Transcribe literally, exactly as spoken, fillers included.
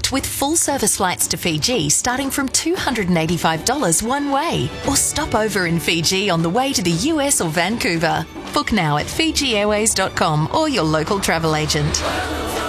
booked with full service flights to Fiji starting from two hundred eighty-five dollars one way. Or stop over in Fiji on the way to the U S or Vancouver. Book now at fiji airways dot com or your local travel agent.